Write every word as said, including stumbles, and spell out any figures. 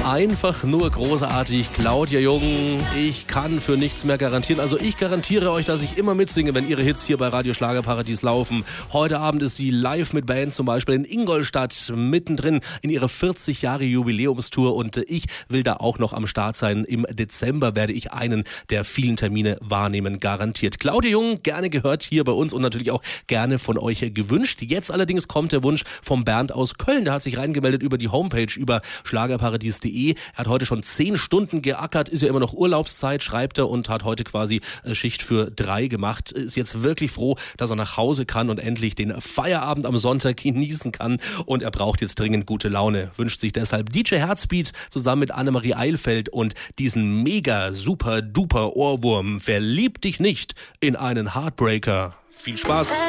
Einfach nur großartig. Claudia Jung, ich kann für nichts mehr garantieren. Also ich garantiere euch, dass ich immer mitsinge, wenn ihre Hits hier bei Radio Schlagerparadies laufen. Heute Abend ist sie live mit Band, zum Beispiel in Ingolstadt, mittendrin in ihrer vierzig Jahre Jubiläumstour. Und ich will da auch noch am Start sein. Im Dezember werde ich einen der vielen Termine wahrnehmen, garantiert. Claudia Jung, gerne gehört hier bei uns und natürlich auch gerne von euch gewünscht. Jetzt allerdings kommt der Wunsch vom Bernd aus Köln. Der hat sich reingemeldet über die Homepage, über schlagerparadies punkt de. Er hat heute schon zehn Stunden geackert, ist ja immer noch Urlaubszeit, schreibt er, und hat heute quasi Schicht für drei gemacht. Ist jetzt wirklich froh, dass er nach Hause kann und endlich den Feierabend am Sonntag genießen kann. Und er braucht jetzt dringend gute Laune. Wünscht sich deshalb D J Herzbeat zusammen mit Annemarie Eilfeld und diesen mega super duper Ohrwurm. Verlieb dich nicht in einen Heartbreaker. Viel Spaß!